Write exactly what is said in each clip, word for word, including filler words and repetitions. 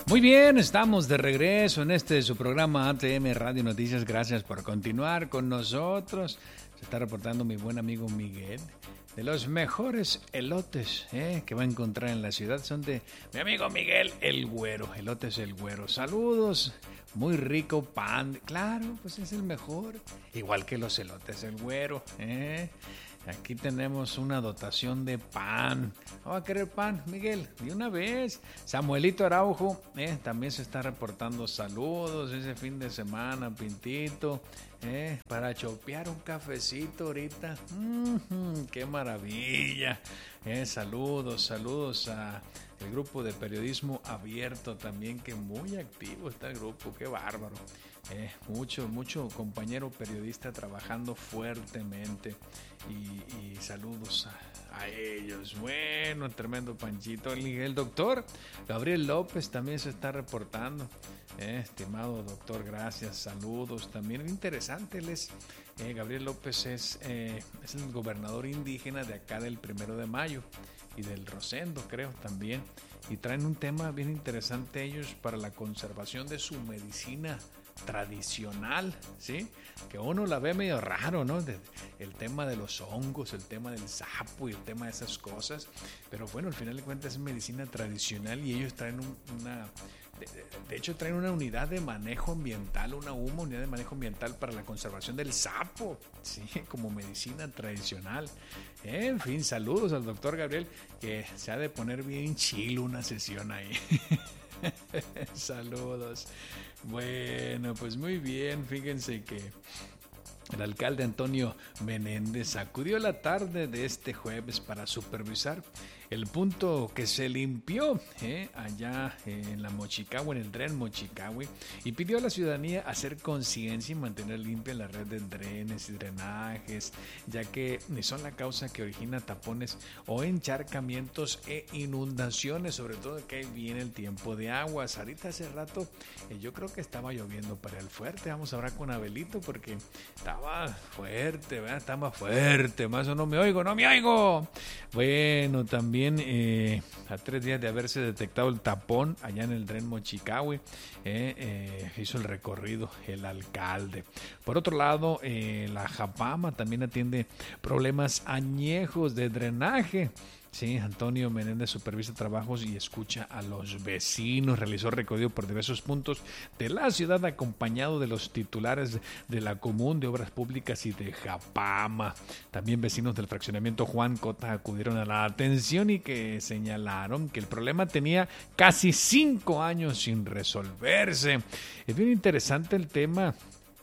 Muy bien, estamos de regreso en este su programa A T M Radio Noticias. Gracias por continuar con nosotros. Se está reportando mi buen amigo Miguel. De los mejores elotes eh, que va a encontrar en la ciudad son de mi amigo Miguel el Güero. Elotes el Güero. Saludos. Muy rico pan. Claro, pues es el mejor. Igual que los elotes el Güero. Eh. Aquí tenemos una dotación de pan. ¿Va a querer pan, Miguel? De una vez. Samuelito Araujo eh, también se está reportando saludos ese fin de semana, Pintito. Eh, para chopear un cafecito ahorita. Mm-hmm, ¡Qué maravilla! Eh, saludos, saludos a el grupo de periodismo abierto también, que muy activo está el grupo. ¡Qué bárbaro! Eh, mucho, mucho compañero periodista trabajando fuertemente. Y, y saludos a, a ellos. Bueno, tremendo Panchito. El, el doctor Gabriel López también se está reportando. Eh, estimado doctor, gracias. Saludos. También interesante, él es, eh, Gabriel López es, eh, es el gobernador indígena de acá del Primero de Mayo y del Rosendo, creo también. Y traen un tema bien interesante ellos para la conservación de su medicina tradicional, ¿sí? Que uno la ve medio raro, ¿no? De, el tema de los hongos, el tema del sapo y el tema de esas cosas, pero bueno, al final de cuentas es medicina tradicional y ellos traen un, una, de, de hecho traen una unidad de manejo ambiental, una U M A, unidad de manejo ambiental para la conservación del sapo, ¿sí? Como medicina tradicional. En fin, saludos al doctor Gabriel, que se ha de poner bien chilo una sesión ahí. Saludos. Bueno, pues muy bien, fíjense que el alcalde Antonio Menéndez sacudió la tarde de este jueves para supervisar el punto que se limpió eh, allá en la Mochicahue, en el dren Mochicahue, y pidió a la ciudadanía hacer conciencia y mantener limpia la red de drenes y drenajes, ya que son la causa que origina tapones o encharcamientos e inundaciones, sobre todo que viene el tiempo de aguas. Ahorita hace rato eh, yo creo que estaba lloviendo para el fuerte. Vamos a hablar con Abelito porque estaba fuerte, ¿verdad? Estaba fuerte, más o no me oigo, no me oigo. Bueno, también Eh, a tres días de haberse detectado el tapón allá en el dren Mochicahue, eh, eh, hizo el recorrido el alcalde. Por otro lado, eh, la Japama también atiende problemas añejos de drenaje. Sí, Antonio Menéndez supervisa trabajos y escucha a los vecinos. Realizó recorrido por diversos puntos de la ciudad acompañado de los titulares de la Común de Obras Públicas y de Japama. También vecinos del fraccionamiento Juan Cota acudieron a la atención y que señalaron que el problema tenía casi cinco años sin resolverse. Es bien interesante el tema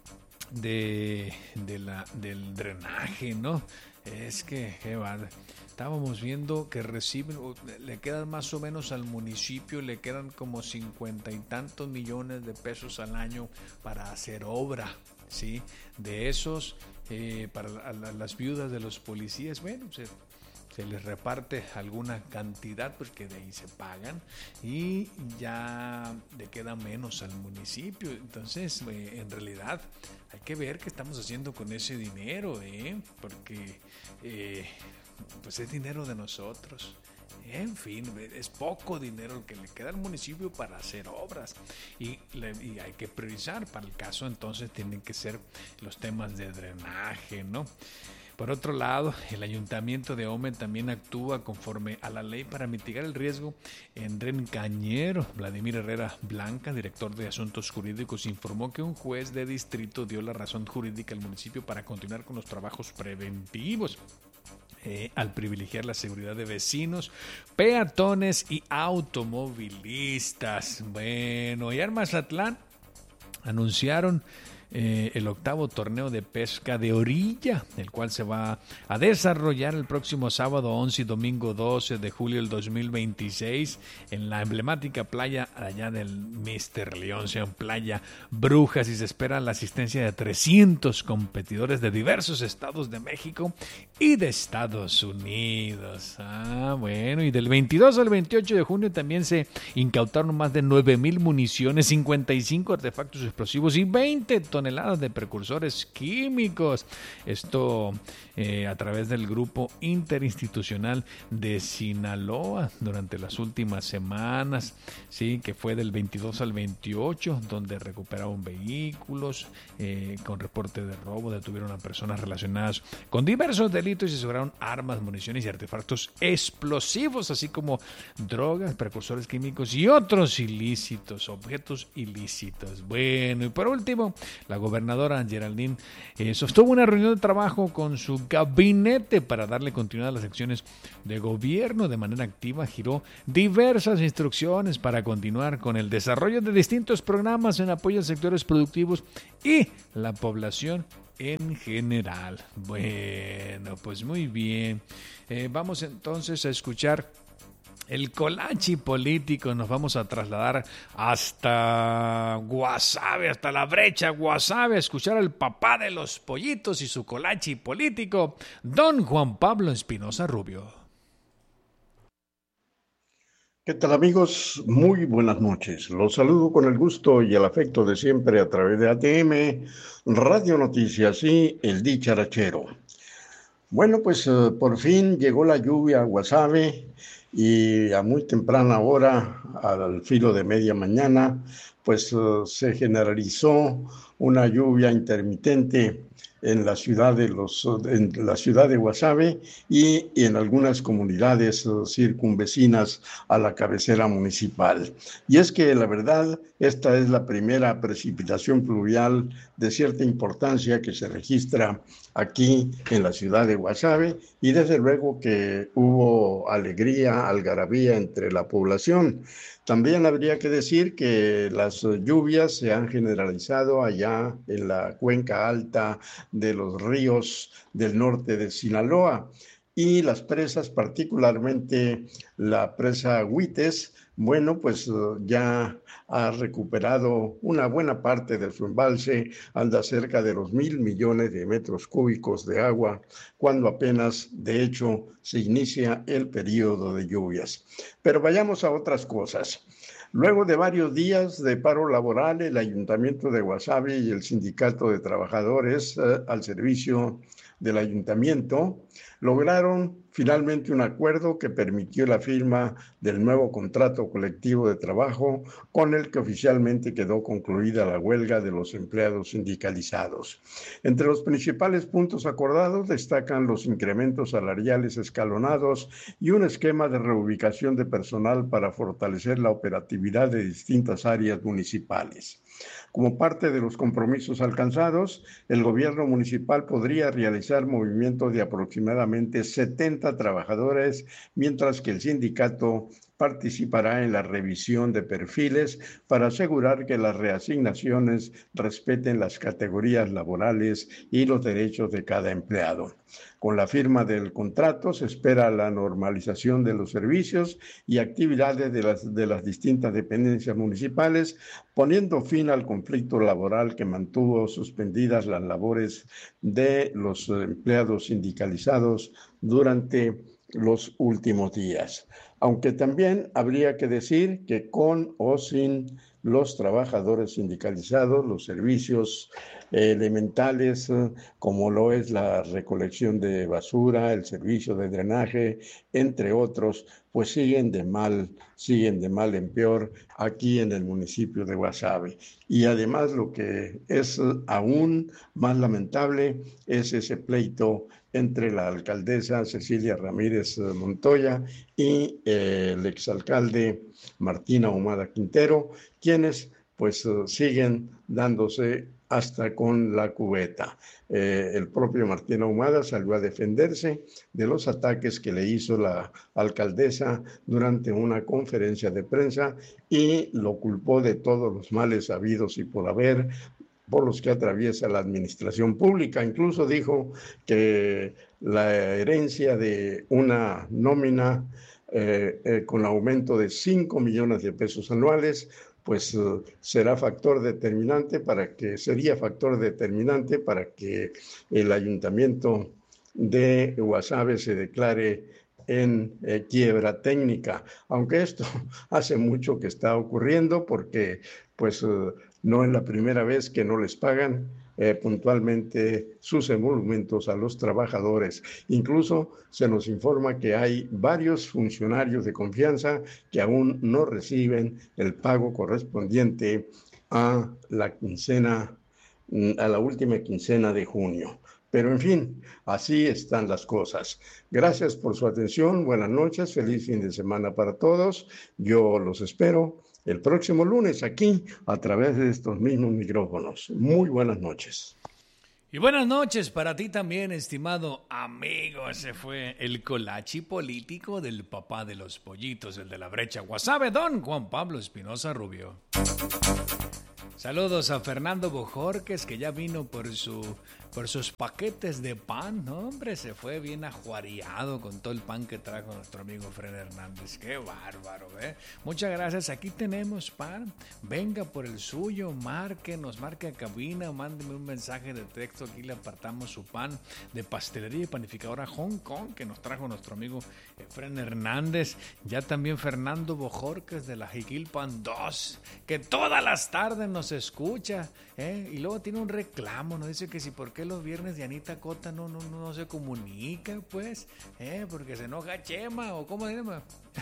de, de la, del drenaje, ¿no? Es que, qué va. Estábamos viendo que reciben, le quedan más o menos al municipio, le quedan como cincuenta y tantos millones de pesos al año para hacer obra, ¿sí? De esos, eh, para a, a las viudas de los policías, bueno, se, se les reparte alguna cantidad, porque de ahí se pagan, y ya le queda menos al municipio. Entonces, eh, en realidad, hay que ver qué estamos haciendo con ese dinero, ¿eh? Porque eh, pues es dinero de nosotros. En fin, es poco dinero el que le queda al municipio para hacer obras y, le, y hay que priorizar. Para el caso, entonces, tienen que ser los temas de drenaje, ¿no? Por otro lado, el Ayuntamiento de Ome también actúa conforme a la ley para mitigar el riesgo en Dren Cañero. Vladimir Herrera Blanca, director de Asuntos Jurídicos, informó que un juez de distrito dio la razón jurídica al municipio para continuar con los trabajos preventivos. Eh, al privilegiar la seguridad de vecinos, peatones y automovilistas. Bueno, y en Mazatlán anunciaron eh, el octavo torneo de pesca de orilla, el cual se va a desarrollar el próximo sábado once y domingo doce de julio del dos mil veintiséis en la emblemática playa allá del míster León, sea Playa Brujas, y se espera la asistencia de trescientos competidores de diversos estados de México y de Estados Unidos. Ah, bueno, y del veintidós al veintiocho de junio también se incautaron más de nueve mil municiones, cincuenta y cinco artefactos explosivos y veinte toneladas toneladas de precursores químicos. Esto eh, a través del Grupo Interinstitucional de Sinaloa durante las últimas semanas, sí, que fue del veintidós al veintiocho, donde recuperaron vehículos eh, con reporte de robo, detuvieron a personas relacionadas con diversos delitos y aseguraron armas, municiones y artefactos explosivos, así como drogas, precursores químicos y otros ilícitos, objetos ilícitos. Bueno, y por último, la gobernadora Geraldine eh, sostuvo una reunión de trabajo con su gabinete para darle continuidad a las acciones de gobierno. De manera activa giró diversas instrucciones para continuar con el desarrollo de distintos programas en apoyo a sectores productivos y la población en general. Bueno, pues muy bien. Eh, vamos entonces a escuchar el colachi político. Nos vamos a trasladar hasta Guasave, hasta la brecha Guasave, a escuchar al papá de los pollitos y su colachi político, don Juan Pablo Espinosa Rubio. ¿Qué tal, amigos? Muy buenas noches. Los saludo con el gusto y el afecto de siempre a través de A T M, Radio Noticias y El Dicharachero. Bueno, pues uh, por fin llegó la lluvia a Guasave y a muy temprana hora, al filo de media mañana, pues uh, se generalizó una lluvia intermitente en la ciudad de los en la ciudad de Guasave y, y en algunas comunidades uh, circunvecinas a la cabecera municipal. Y es que la verdad, esta es la primera precipitación pluvial de cierta importancia que se registra aquí en la ciudad de Guasave, y desde luego que hubo alegría, algarabía entre la población. También habría que decir que las lluvias se han generalizado allá en la cuenca alta de los ríos del norte de Sinaloa, y las presas, particularmente la presa Huites, bueno, pues ya ha recuperado una buena parte de su embalse, anda cerca de los mil millones de metros cúbicos de agua, cuando apenas, de hecho, se inicia el periodo de lluvias. Pero vayamos a otras cosas. Luego de varios días de paro laboral, el Ayuntamiento de Guasave y el Sindicato de Trabajadores eh, al servicio del Ayuntamiento lograron finalmente un acuerdo que permitió la firma del nuevo contrato colectivo de trabajo, con el que oficialmente quedó concluida la huelga de los empleados sindicalizados. Entre los principales puntos acordados destacan los incrementos salariales escalonados y un esquema de reubicación de personal para fortalecer la operatividad de distintas áreas municipales. Como parte de los compromisos alcanzados, el gobierno municipal podría realizar movimientos de aproximadamente setenta trabajadores, mientras que el sindicato participará en la revisión de perfiles para asegurar que las reasignaciones respeten las categorías laborales y los derechos de cada empleado. Con la firma del contrato se espera la normalización de los servicios y actividades de las, de las distintas dependencias municipales, poniendo fin al conflicto laboral que mantuvo suspendidas las labores de los empleados sindicalizados durante los últimos días. Aunque también habría que decir que con o sin los trabajadores sindicalizados, los servicios eh, elementales, eh, como lo es la recolección de basura, el servicio de drenaje, entre otros, pues siguen de mal, siguen de mal en peor aquí en el municipio de Guasave. Y además, lo que es aún más lamentable es ese pleito entre la alcaldesa Cecilia Ramírez Montoya y eh, el exalcalde Martín Ahumada Quintero, quienes pues uh, siguen dándose hasta con la cubeta. Eh, el propio Martín Ahumada salió a defenderse de los ataques que le hizo la alcaldesa durante una conferencia de prensa y lo culpó de todos los males habidos y por haber por los que atraviesa la administración pública. Incluso dijo que la herencia de una nómina eh, eh, con aumento de cinco millones de pesos anuales, pues uh, será factor determinante para que, sería factor determinante para que el ayuntamiento de Guasave se declare en eh, quiebra técnica, aunque esto hace mucho que está ocurriendo porque pues uh, No es la primera vez que no les pagan eh, puntualmente sus emolumentos a los trabajadores. Incluso se nos informa que hay varios funcionarios de confianza que aún no reciben el pago correspondiente a la quincena, a la última quincena de junio. Pero en fin, así están las cosas. Gracias por su atención, buenas noches, feliz fin de semana para todos. Yo los espero el próximo lunes aquí a través de estos mismos micrófonos. Muy buenas noches. Y buenas noches para ti también, estimado amigo. Ese fue el colachi político del papá de los pollitos, el de la brecha Guasave, don Juan Pablo Espinosa Rubio. Saludos a Fernando Bojorques, que ya vino por su por sus paquetes de pan. No, hombre, se fue bien ajuareado con todo el pan que trajo nuestro amigo Fred Hernández. Qué bárbaro, ¿eh? Muchas gracias. Aquí tenemos pan. Venga por el suyo, márquenos, marque a cabina, mándeme un mensaje de texto. Aquí le apartamos su pan de pastelería y panificadora Hong Kong que nos trajo nuestro amigo Fred Hernández. Ya también Fernando Bojorques de la Jiquilpan dos, que todas las tardes nos escucha, ¿eh? Y luego tiene un reclamo, nos dice que si por qué los viernes de Anita Cota no, no, no se comunica, pues, ¿eh? Porque se enoja Chema, o cómo se llama.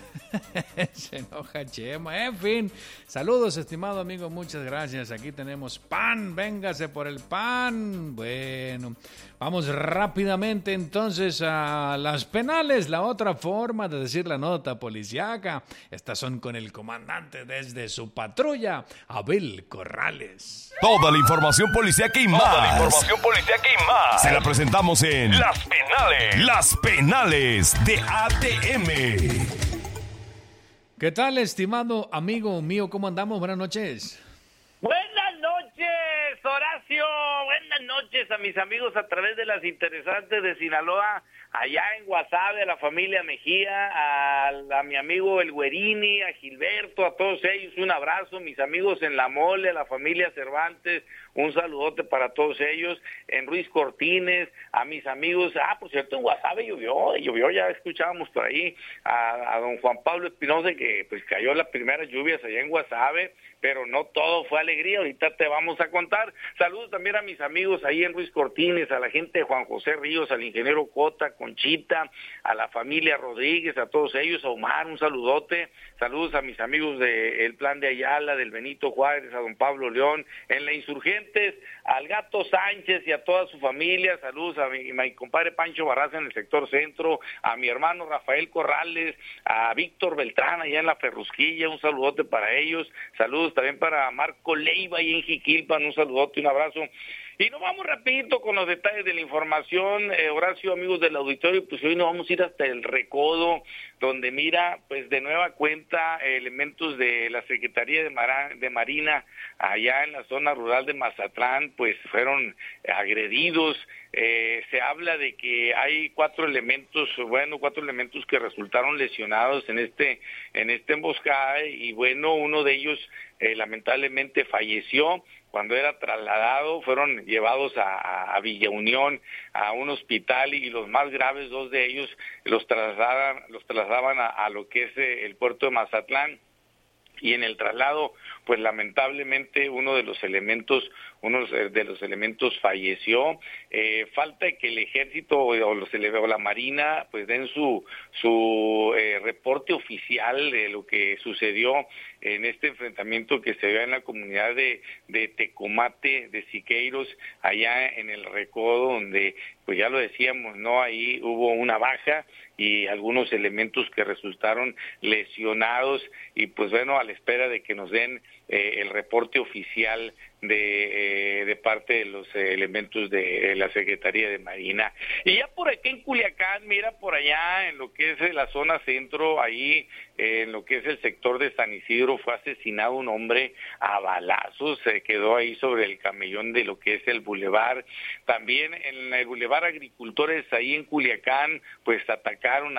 Se enoja Chema, en fin. Saludos, estimado amigo, muchas gracias. Aquí tenemos pan, véngase por el pan. Bueno, vamos rápidamente entonces a las penales, la otra forma de decir la nota policiaca. Estas son con el comandante desde su patrulla, Abel Corrales. Toda la información policiaca y más. Toda la información policiaca y más. Se la presentamos en Las Penales. Las Penales de A T M. ¿Qué tal, estimado amigo mío? ¿Cómo andamos? Buenas noches. Buenas noches, Horacio. Buenas noches a mis amigos a través de las interesantes de Sinaloa, allá en Guasave, a la familia Mejía, a, a mi amigo El Güerini, a Gilberto, a todos ellos, un abrazo, mis amigos en La Mole, a la familia Cervantes, un saludote para todos ellos, en Ruiz Cortines, a mis amigos, ah, por cierto, en Guasave llovió, llovió, ya escuchábamos por ahí a, a don Juan Pablo Espinosa, que pues cayó las primeras lluvias allá en Guasave, pero no todo fue alegría, ahorita te vamos a contar. Saludos también a mis amigos ahí en Ruiz Cortines, a la gente de Juan José Ríos, al ingeniero Cota, Conchita, a la familia Rodríguez, a todos ellos, a Omar, un saludote. Saludos a mis amigos del Plan de Ayala, del Benito Juárez, a don Pablo León, en la Insurgentes, al Gato Sánchez y a toda su familia. Saludos a mi, mi compadre Pancho Barraza en el sector centro, a mi hermano Rafael Corrales, a Víctor Beltrán allá en la Ferrusquilla, un saludote para ellos. Saludos también para Marco Leiva ahí en Jiquilpan, un saludote, un abrazo. Y nos vamos rapidito con los detalles de la información, eh, Horacio, amigos del auditorio, pues hoy nos vamos a ir hasta el Recodo, donde mira, pues de nueva cuenta, eh, elementos de la Secretaría de, Mar de Marina, allá en la zona rural de Mazatlán, pues fueron agredidos. Eh, se habla de que hay cuatro elementos, bueno, cuatro elementos que resultaron lesionados en este, en esta emboscada, y bueno, uno de ellos eh, lamentablemente falleció. Cuando era trasladado, fueron llevados a, a Villa Unión, a un hospital, y los más graves, dos de ellos, los trasladan, los trasladaban a, a lo que es el puerto de Mazatlán. Y en el traslado, pues lamentablemente uno de los elementos, uno de los elementos falleció. Eh, falta que el ejército o, los, o la marina pues den su su eh, reporte oficial de lo que sucedió en este enfrentamiento que se dio en la comunidad de, de Tecomate, de Siqueiros, allá en el Recodo, donde pues ya lo decíamos, ¿no? Ahí hubo una baja y algunos elementos que resultaron lesionados, y pues bueno, a la espera de que nos den eh, el reporte oficial de, eh, de parte de los eh, elementos de eh, la Secretaría de Marina. Y ya por aquí en Culiacán, mira, por allá en lo que es la zona centro, ahí eh, en lo que es el sector de San Isidro, fue asesinado un hombre a balazos, se quedó ahí sobre el camellón de lo que es el bulevar. También en el bulevar Agricultores, ahí en Culiacán, pues atacaron a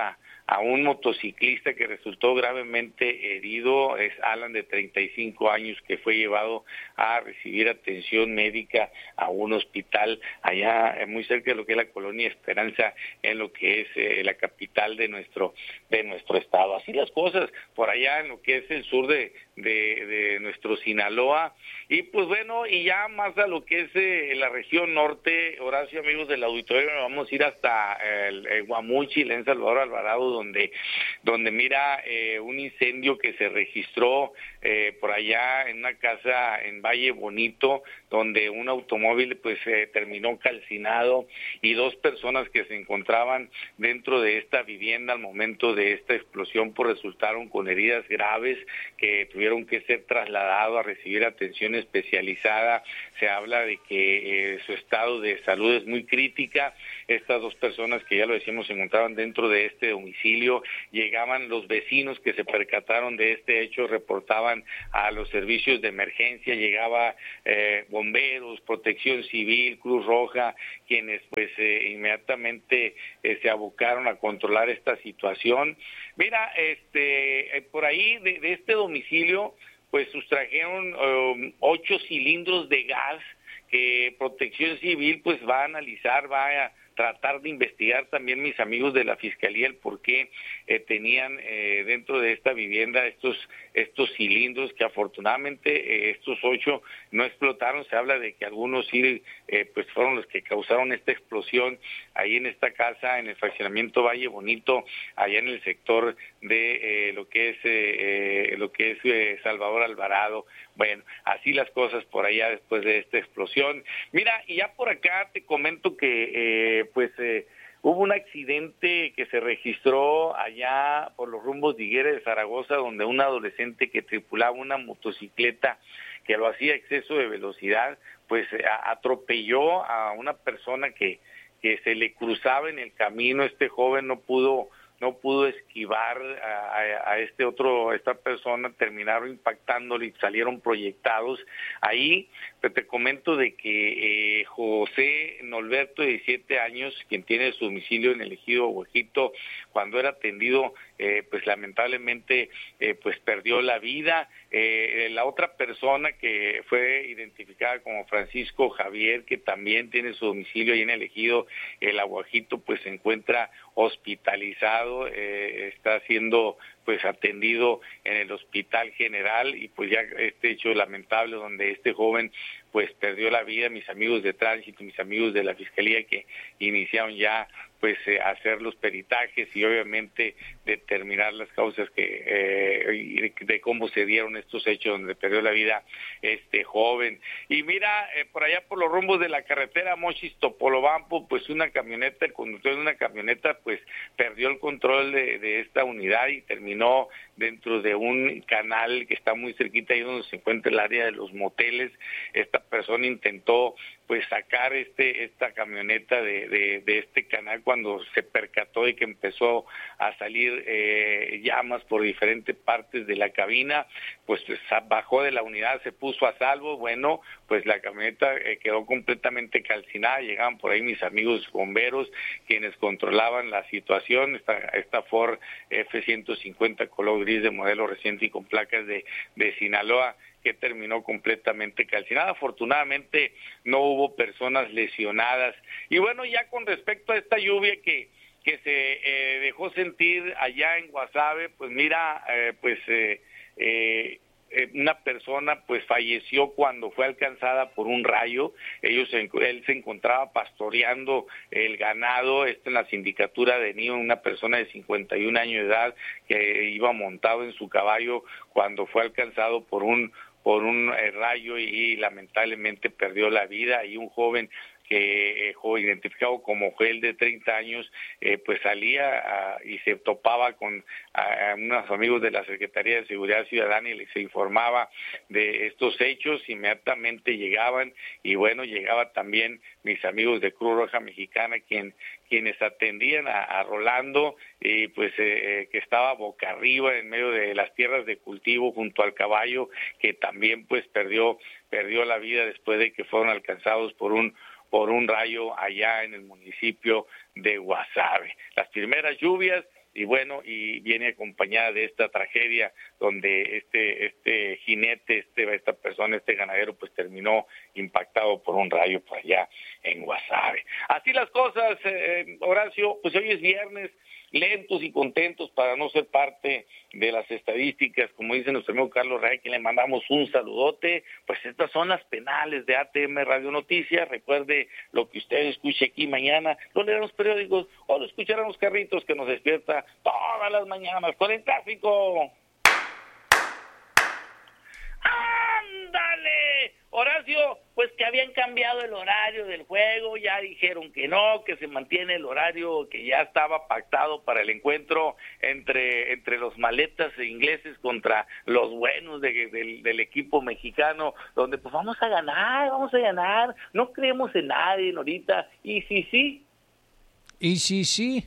a un motociclista que resultó gravemente herido, es Alan de treinta y cinco años, que fue llevado a recibir atención médica a un hospital allá muy cerca de lo que es la colonia Esperanza, en lo que es eh, la capital de nuestro de nuestro estado. Así las cosas por allá en lo que es el sur de, de, de nuestro Sinaloa. Y pues bueno, y ya más a lo que es eh, la región norte, Horacio, amigos del auditorio, vamos a ir hasta el, el Guamuchil, en Salvador Alvarado, donde, donde mira eh, un incendio que se registró eh, por allá en una casa en Valle Bonito, donde un automóvil pues eh, terminó calcinado y dos personas que se encontraban dentro de esta vivienda al momento de esta explosión pues resultaron con heridas graves que tuvieron que ser trasladados a recibir atención especializada. Se habla de que eh, su estado de salud es muy crítica. Estas dos personas que ya lo decíamos se encontraban dentro de este domicilio. Llegaban los vecinos que se percataron de este hecho, reportaban a los servicios de emergencia, llegaba eh, bomberos, Protección Civil, Cruz Roja, quienes pues eh, inmediatamente eh, se abocaron a controlar esta situación. Mira, este eh, por ahí de, de este domicilio pues sustrajeron um, ocho cilindros de gas que Protección Civil pues va a analizar, va a tratar de investigar también mis amigos de la Fiscalía el por qué eh, tenían eh, dentro de esta vivienda estos estos cilindros que afortunadamente eh, estos ocho no explotaron. Se habla de que algunos sí eh, pues fueron los que causaron esta explosión ahí en esta casa, en el fraccionamiento Valle Bonito, allá en el sector de eh, lo que es eh, eh, lo que es eh, Salvador Alvarado. Bueno, así las cosas por allá después de esta explosión. Mira, y ya por acá te comento que eh, pues eh, hubo un accidente que se registró allá por los rumbos de Higuera de Zaragoza, donde un adolescente que tripulaba una motocicleta que lo hacía a exceso de velocidad, pues eh, atropelló a una persona que, que se le cruzaba en el camino. Este joven no pudo no pudo esquivar a, a, a este otro, a esta persona, terminaron impactándole y salieron proyectados. Ahí pues, te comento de que eh, José Norberto, de diecisiete años, quien tiene su domicilio en el ejido Huejito, cuando era atendido, eh, pues lamentablemente eh, pues perdió la vida. Eh, la otra persona que fue identificada como Francisco Javier, que también tiene su domicilio ahí en el ejido El Aguajito, pues se encuentra hospitalizado, eh, está siendo pues atendido en el Hospital General, y pues ya este hecho lamentable donde este joven pues perdió la vida. Mis amigos de tránsito, mis amigos de la Fiscalía que iniciaron ya pues eh, hacer los peritajes y obviamente determinar las causas que eh, de cómo se dieron estos hechos donde perdió la vida este joven. Y mira, eh, por allá por los rumbos de la carretera Mochis-Topolobampo, pues una camioneta, el conductor de una camioneta pues perdió el control de, de esta unidad y terminó dentro de un canal que está muy cerquita ahí donde se encuentra el área de los moteles. Esta persona intentó pues sacar este esta camioneta de, de, de este canal cuando se percató de que empezó a salir eh, llamas por diferentes partes de la cabina, pues bajó de la unidad, se puso a salvo. Bueno, pues la camioneta eh, quedó completamente calcinada. Llegaban por ahí mis amigos bomberos quienes controlaban la situación. Esta, esta Ford F ciento cincuenta color gris de modelo reciente y con placas de, de Sinaloa, que terminó completamente calcinada. Afortunadamente no hubo personas lesionadas. Y bueno, ya con respecto a esta lluvia que que se eh, dejó sentir allá en Guasave, pues mira, eh, pues eh, eh, una persona pues falleció cuando fue alcanzada por un rayo. Ellos él se encontraba pastoreando el ganado, esto en la sindicatura de Nío, una persona de cincuenta y un años de edad que iba montado en su caballo cuando fue alcanzado por un por un eh, rayo y, y lamentablemente perdió la vida. Y un joven que eh, identificado como Joel de treinta años, eh, pues salía a, y se topaba con a, a unos amigos de la Secretaría de Seguridad Ciudadana y les informaba de estos hechos. Inmediatamente llegaban y bueno, llegaba también mis amigos de Cruz Roja Mexicana, quien quienes atendían a, a Rolando, y pues eh, que estaba boca arriba en medio de las tierras de cultivo junto al caballo, que también pues perdió perdió la vida después de que fueron alcanzados por un por un rayo allá en el municipio de Guasave. Las primeras lluvias y bueno, y viene acompañada de esta tragedia donde este este jinete, este esta persona, este ganadero, pues terminó impactado por un rayo por allá en Guasave. Así las cosas, eh, Horacio, pues hoy es viernes, lentos y contentos para no ser parte de las estadísticas, como dice nuestro amigo Carlos Ray, que le mandamos un saludote. Pues estas son las penales de A T M Radio Noticias. Recuerde lo que usted escuche aquí mañana, lo leerá en los periódicos o lo escuchará en los carritos que nos despierta todas las mañanas con el tráfico. ¡Ándale! Horacio, pues que habían cambiado el horario del juego, ya dijeron que no, que se mantiene el horario que ya estaba pactado para el encuentro entre entre los maletas ingleses contra los buenos de, de, del equipo mexicano, donde pues vamos a ganar, vamos a ganar, no creemos en nadie ahorita, y sí, sí. Y sí, sí.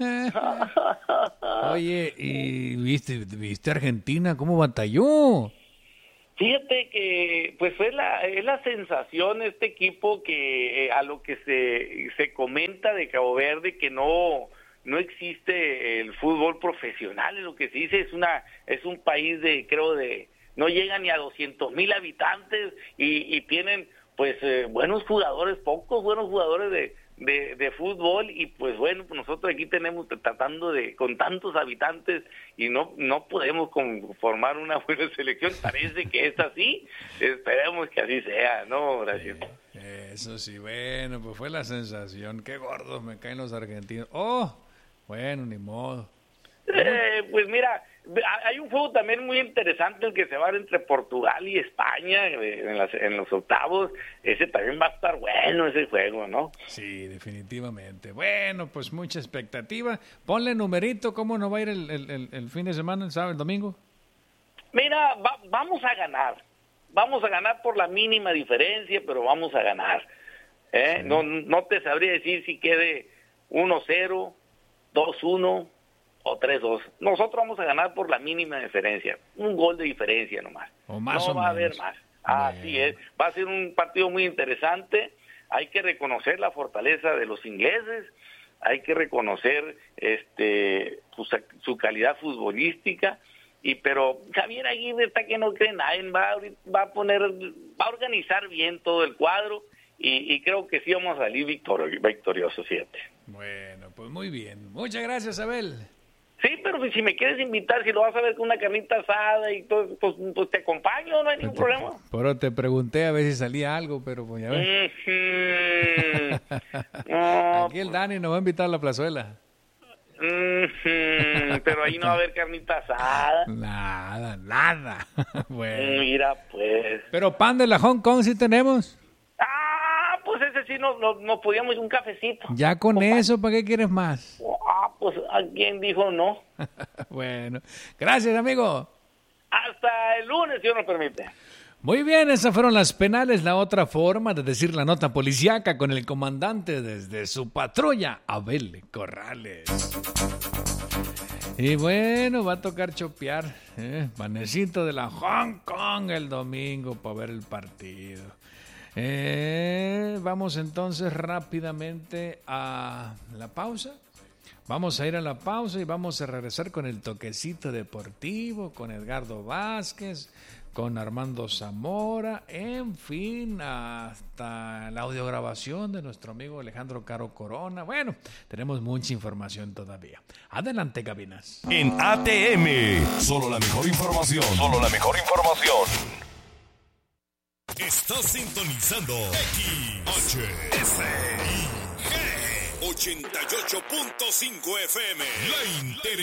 Oye, ¿y viste, viste Argentina cómo batalló? Fíjate que pues fue la es la sensación este equipo que eh, a lo que se se comenta de Cabo Verde, que no no existe el fútbol profesional, lo que se dice es una es un país de creo de no llega ni a doscientos mil habitantes y, y tienen pues eh, buenos jugadores, pocos buenos jugadores de De, de fútbol, y pues bueno, pues nosotros aquí tenemos tratando de con tantos habitantes y no no podemos conformar una buena selección. Parece que es así, esperemos que así sea, ¿no, Horacio? Eh, eso sí, bueno, pues fue la sensación. Qué gordos me caen los argentinos. Oh, bueno, ni modo. Eh, pues mira, hay un juego también muy interesante el que se va a dar entre Portugal y España en, las, en los octavos. Ese también va a estar bueno, ese juego, ¿no? Sí, definitivamente. Bueno, pues mucha expectativa. Ponle numerito, ¿cómo nos va a ir el, el, el, el fin de semana, el sábado, el domingo? Mira, va, vamos a ganar. Vamos a ganar por la mínima diferencia, pero vamos a ganar. ¿eh? Sí. No, no te sabría decir si quede uno cero, dos uno... o tres dos. Nosotros vamos a ganar por la mínima diferencia, un gol de diferencia nomás. O más no o va a menos. haber más. Así es. Va a ser un partido muy interesante. Hay que reconocer la fortaleza de los ingleses. Hay que reconocer este su, su calidad futbolística. Y pero Javier Aguirre está que no cree nada. Va, va a poner, va a organizar bien todo el cuadro. Y, y creo que sí vamos a salir victor, victoriosos, fíjate. Bueno, pues muy bien. Muchas gracias, Abel. Sí, pero si me quieres invitar, si lo vas a ver con una carnita asada y todo, pues, pues te acompaño, no hay ningún te, problema. Pero te pregunté a ver si salía algo, pero pues ya ves. Mm-hmm. no, Aquí el Dani nos va a invitar a la plazuela. Mm-hmm. Pero ahí no va a haber carnita asada. Nada, nada. Bueno. Mira, pues. Pero pan de la Hong Kong sí tenemos. Ah, pues ese sí nos no, no podíamos un cafecito. Ya con Opa. Eso, ¿para qué quieres más? Ah, pues ¿a quién dijo no? Bueno, gracias, amigo. Hasta el lunes, si Dios nos permite. Muy bien, esas fueron las penales, la otra forma de decir la nota policíaca con el comandante desde su patrulla, Abel Corrales. Y bueno, va a tocar chopear, ¿eh? Panecito de la Hong Kong el domingo para ver el partido. Eh, vamos entonces rápidamente a la pausa. Vamos a ir a la pausa y vamos a regresar con el toquecito deportivo, con Edgardo Vázquez, con Armando Zamora, en fin, hasta la audiograbación de nuestro amigo Alejandro Caro Corona. Bueno, tenemos mucha información todavía. Adelante, cabinas. En A T M, solo la mejor información. Solo la mejor información. Estás sintonizando X H S I G ochenta y ocho punto cinco F M. La Inter